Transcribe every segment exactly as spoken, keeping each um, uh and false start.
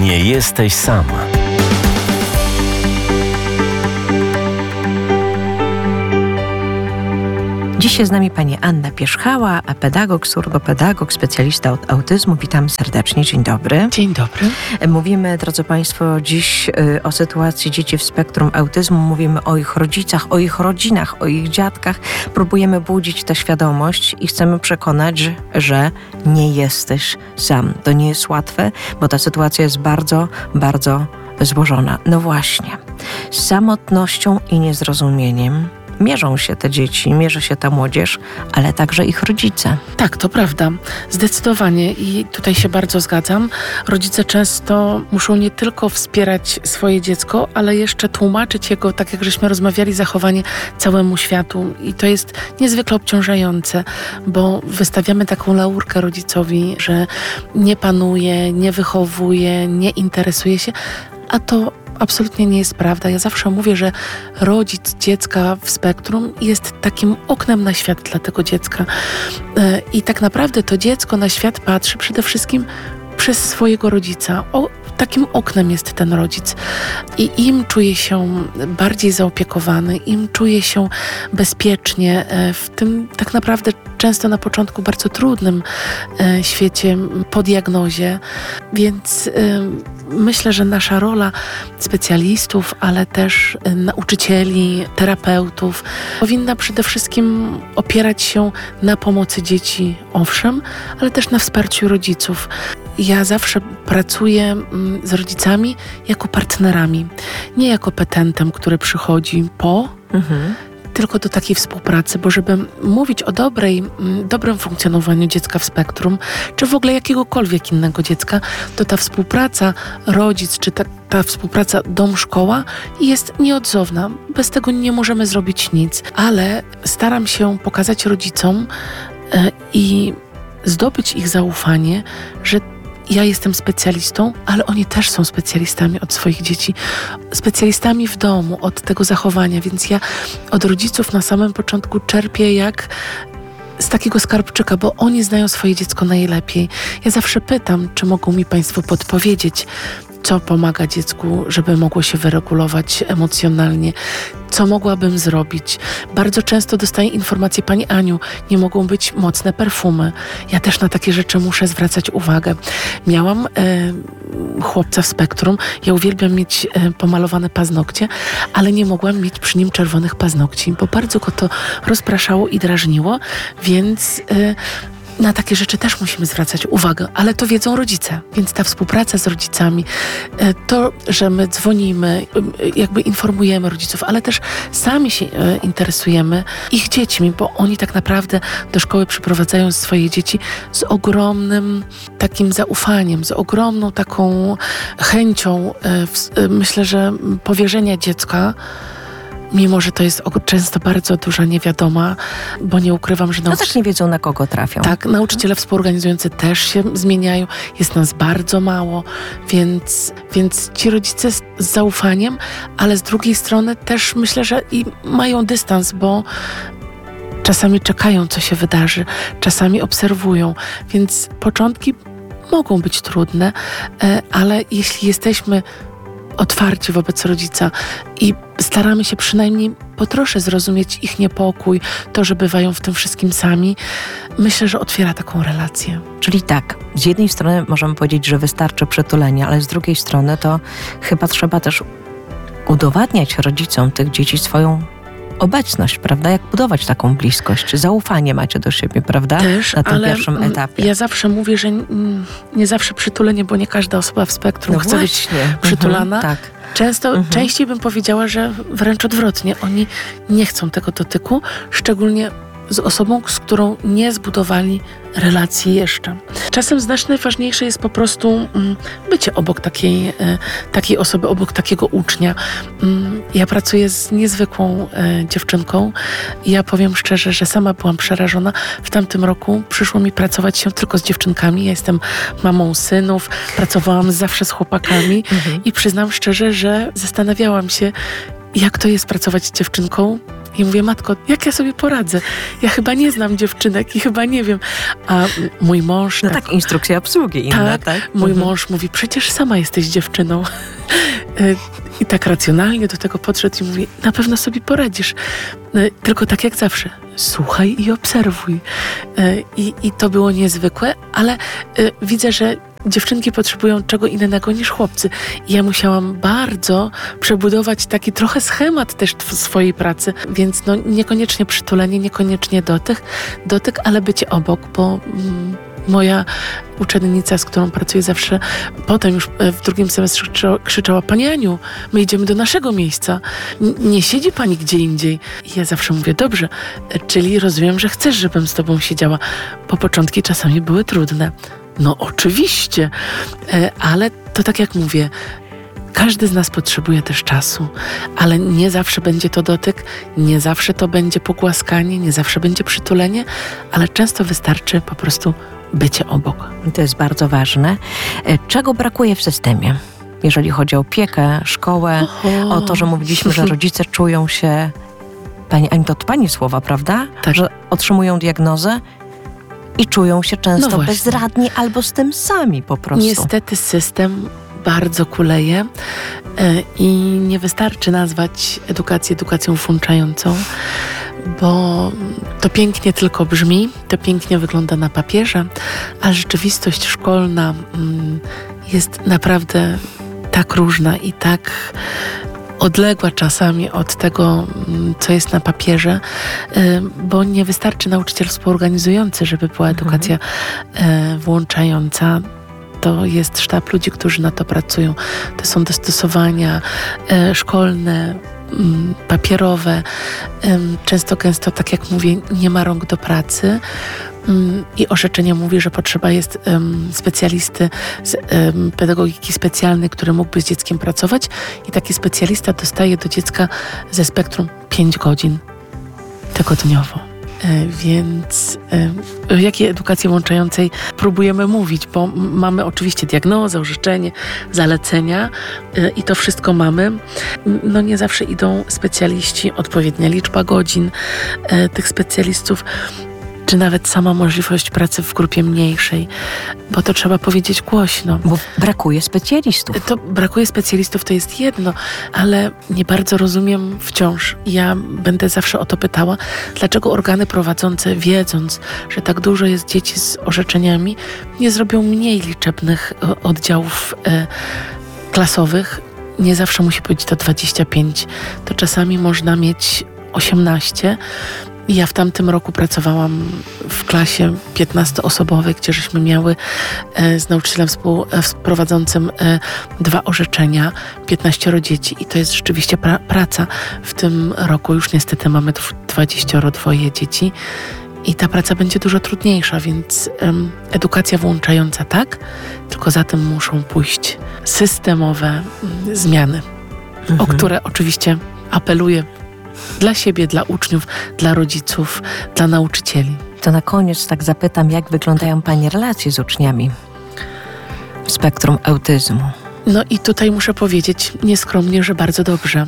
Nie jesteś sam. Dziś jest z nami pani Anna Pierzchała, pedagog, surgopedagog, specjalista od autyzmu. Witam serdecznie. Dzień dobry. Dzień dobry. Mówimy, drodzy państwo, dziś y, o sytuacji dzieci w spektrum autyzmu. Mówimy o ich rodzicach, o ich rodzinach, o ich dziadkach. Próbujemy budzić tę świadomość i chcemy przekonać, że, że nie jesteś sam. To nie jest łatwe, bo ta sytuacja jest bardzo, bardzo złożona. No właśnie. Z samotnością i niezrozumieniem mierzą się te dzieci, mierzy się ta młodzież, ale także ich rodzice. Tak, to prawda. Zdecydowanie i tutaj się bardzo zgadzam. Rodzice często muszą nie tylko wspierać swoje dziecko, ale jeszcze tłumaczyć jego, tak jak żeśmy rozmawiali, zachowanie całemu światu. I to jest niezwykle obciążające, bo wystawiamy taką laurkę rodzicowi, że nie panuje, nie wychowuje, nie interesuje się, a to absolutnie nie jest prawda. Ja zawsze mówię, że rodzic dziecka w spektrum jest takim oknem na świat dla tego dziecka. I tak naprawdę to dziecko na świat patrzy przede wszystkim przez swojego rodzica. O, takim oknem jest ten rodzic. I im czuje się bardziej zaopiekowany, im czuje się bezpiecznie w tym tak naprawdę często na początku bardzo trudnym świecie po diagnozie. Więc myślę, że nasza rola specjalistów, ale też nauczycieli, terapeutów powinna przede wszystkim opierać się na pomocy dzieci, owszem, ale też na wsparciu rodziców. Ja zawsze pracuję z rodzicami jako partnerami, nie jako petentem, który przychodzi po, mhm. tylko do takiej współpracy, bo żeby mówić o dobrej, dobrym funkcjonowaniu dziecka w spektrum, czy w ogóle jakiegokolwiek innego dziecka, to ta współpraca rodzic, czy ta, ta współpraca dom-szkoła jest nieodzowna. Bez tego nie możemy zrobić nic, ale staram się pokazać rodzicom yy, i zdobyć ich zaufanie, że ja jestem specjalistą, ale oni też są specjalistami od swoich dzieci. Specjalistami w domu, od tego zachowania. Więc ja od rodziców na samym początku czerpię jak z takiego skarbczyka, bo oni znają swoje dziecko najlepiej. Ja zawsze pytam, czy mogą mi państwo podpowiedzieć, co pomaga dziecku, żeby mogło się wyregulować emocjonalnie, co mogłabym zrobić. Bardzo często dostaję informację: pani Aniu, nie mogą być mocne perfumy. Ja też na takie rzeczy muszę zwracać uwagę. Miałam e, chłopca w spektrum, ja uwielbiam mieć e, pomalowane paznokcie, ale nie mogłam mieć przy nim czerwonych paznokci, bo bardzo go to rozpraszało i drażniło, więc e, na takie rzeczy też musimy zwracać uwagę, ale to wiedzą rodzice, więc ta współpraca z rodzicami, to, że my dzwonimy, jakby informujemy rodziców, ale też sami się interesujemy ich dziećmi, bo oni tak naprawdę do szkoły przyprowadzają swoje dzieci z ogromnym takim zaufaniem, z ogromną taką chęcią, myślę, że powierzenia dziecka, mimo że to jest często bardzo duża niewiadoma, bo nie ukrywam, że... No nauczy... też nie wiedzą, na kogo trafią. Tak, nauczyciele współorganizujący też się zmieniają. Jest nas bardzo mało, więc, więc ci rodzice z, z zaufaniem, ale z drugiej strony też myślę, że i mają dystans, bo czasami czekają, co się wydarzy, czasami obserwują, więc początki mogą być trudne, ale jeśli jesteśmy otwarci wobec rodzica i staramy się przynajmniej po trosze zrozumieć ich niepokój, to, że bywają w tym wszystkim sami, myślę, że otwiera taką relację. Czyli tak, z jednej strony możemy powiedzieć, że wystarczy przytulenie, ale z drugiej strony to chyba trzeba też udowadniać rodzicom tych dzieci swoją obecność, prawda? Jak budować taką bliskość, zaufanie macie do siebie, prawda? Też, na tym ale pierwszym etapie. Ja zawsze mówię, że nie zawsze przytulenie, bo nie każda osoba w spektrum no chce właśnie. być przytulana. Mhm, tak. Często, mhm. częściej bym powiedziała, że wręcz odwrotnie. Oni nie chcą tego dotyku, szczególnie z osobą, z którą nie zbudowali relacji jeszcze. Czasem znacznie ważniejsze jest po prostu bycie obok takiej, takiej osoby, obok takiego ucznia. Ja pracuję z niezwykłą dziewczynką i ja powiem szczerze, że sama byłam przerażona. W tamtym roku przyszło mi pracować się tylko z dziewczynkami. Ja jestem mamą synów, pracowałam zawsze z chłopakami mhm. i przyznam szczerze, że zastanawiałam się, jak to jest pracować z dziewczynką, I mówię, matko, jak ja sobie poradzę? Ja chyba nie znam dziewczynek i chyba nie wiem. A mój mąż... No tak, tak instrukcja obsługi inna, tak? tak? Mój mhm. mąż mówi, przecież sama jesteś dziewczyną. I tak racjonalnie do tego podszedł i mówi, na pewno sobie poradzisz. Tylko tak jak zawsze, słuchaj i obserwuj. I, i to było niezwykłe, ale widzę, że dziewczynki potrzebują czego innego niż chłopcy. I ja musiałam bardzo przebudować taki trochę schemat też w swojej pracy, więc no niekoniecznie przytulenie, niekoniecznie dotyk, dotyk, ale bycie obok, bo mm, moja uczennica, z którą pracuję zawsze, potem już w drugim semestrze krzyczała, krzyczała, Pani Aniu, my idziemy do naszego miejsca. N- nie siedzi Pani gdzie indziej. I ja zawsze mówię, dobrze, czyli rozumiem, że chcesz, żebym z Tobą siedziała. Po początki czasami były trudne. No oczywiście, ale to tak jak mówię, każdy z nas potrzebuje też czasu, ale nie zawsze będzie to dotyk, nie zawsze to będzie pogłaskanie, nie zawsze będzie przytulenie, ale często wystarczy po prostu bycie obok. To jest bardzo ważne. Czego brakuje w systemie? Jeżeli chodzi o opiekę, szkołę, Oho. o to, że mówiliśmy, że rodzice czują się, Pani Ani, to od Pani słowa, prawda? Tak. Że otrzymują diagnozę i czują się często no bezradni albo z tym sami po prostu. Niestety system bardzo kuleje i nie wystarczy nazwać edukację edukacją włączającą, bo to pięknie tylko brzmi, to pięknie wygląda na papierze, a rzeczywistość szkolna jest naprawdę tak różna i tak odległa czasami od tego, co jest na papierze, bo nie wystarczy nauczyciel współorganizujący, żeby była edukacja mhm. włączająca. To jest sztab ludzi, którzy na to pracują. To są dostosowania szkolne, papierowe. Często, gęsto, tak jak mówię, nie ma rąk do pracy. I orzeczenie mówi, że potrzeba jest um, specjalisty z um, pedagogiki specjalnej, który mógłby z dzieckiem pracować i taki specjalista dostaje do dziecka ze spektrum pięć godzin tygodniowo. E, więc e, o jakiej edukacji włączającej próbujemy mówić, bo mamy oczywiście diagnozę, orzeczenie, zalecenia e, i to wszystko mamy. No nie zawsze idą specjaliści, odpowiednia liczba godzin e, tych specjalistów, czy nawet sama możliwość pracy w grupie mniejszej, bo to trzeba powiedzieć głośno. Bo brakuje specjalistów. To brakuje specjalistów, to jest jedno, ale nie bardzo rozumiem wciąż. Ja będę zawsze o to pytała, dlaczego organy prowadzące, wiedząc, że tak dużo jest dzieci z orzeczeniami, nie zrobią mniej liczebnych oddziałów e, klasowych. Nie zawsze musi być to dwadzieścia pięć. To czasami można mieć osiemnaście. Ja w tamtym roku pracowałam w klasie piętnastoosobowej, gdzie żeśmy miały e, z nauczycielem współprowadzącym e, dwa orzeczenia, piętnaścioro dzieci i to jest rzeczywiście pra- praca. W tym roku już niestety mamy dwadzieścia dwa dzieci i ta praca będzie dużo trudniejsza, więc em, edukacja włączająca tak, tylko za tym muszą pójść systemowe m, zmiany, mhm. o które oczywiście apeluję dla siebie, dla uczniów, dla rodziców, dla nauczycieli. To na koniec tak zapytam, jak wyglądają Pani relacje z uczniami w spektrum autyzmu? No i tutaj muszę powiedzieć nieskromnie, że bardzo dobrze.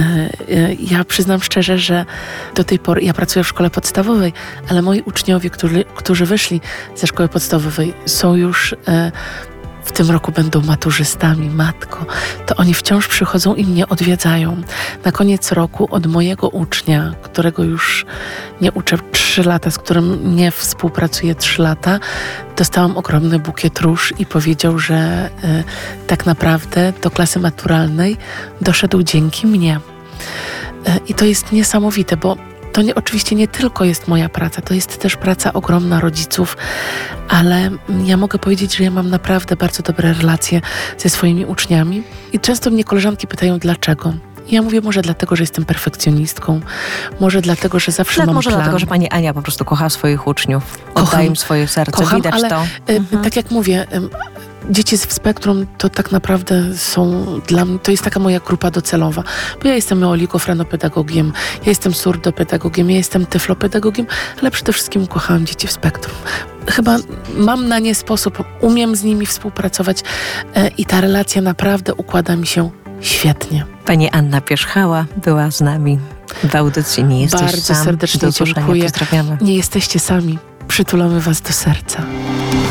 Ja przyznam szczerze, że do tej pory, ja pracuję w szkole podstawowej, ale moi uczniowie, którzy, którzy wyszli ze szkoły podstawowej, są już w tym roku będą maturzystami, matko, to oni wciąż przychodzą i mnie odwiedzają. Na koniec roku od mojego ucznia, którego już nie uczę trzy lata, z którym nie współpracuję trzy lata, dostałam ogromny bukiet róż i powiedział, że y, tak naprawdę do klasy maturalnej doszedł dzięki mnie. Y, I to jest niesamowite, bo to nie, oczywiście nie tylko jest moja praca, to jest też praca ogromna rodziców, ale ja mogę powiedzieć, że ja mam naprawdę bardzo dobre relacje ze swoimi uczniami i często mnie koleżanki pytają, dlaczego. I ja mówię, może dlatego, że jestem perfekcjonistką, może dlatego, że zawsze Dla, mam może plan. dlatego, że Pani Ania po prostu kocha swoich uczniów, oddaje im swoje serce, kocham, widać ale, to. Y, mhm. Tak jak mówię, y, dzieci z spektrum to tak naprawdę są dla mnie, to jest taka moja grupa docelowa, bo ja jestem oligofrenopedagogiem, ja jestem surdopedagogiem, ja jestem tyflopedagogiem, ale przede wszystkim kocham dzieci w spektrum. Chyba mam na nie sposób, umiem z nimi współpracować y, i ta relacja naprawdę układa mi się świetnie. Pani Anna Pierzchała była z nami. w audycji Nie jesteś Bardzo sam. serdecznie Do usłyszenia. dziękuję. Pozdrawiamy. Nie jesteście sami. Przytulamy was do serca.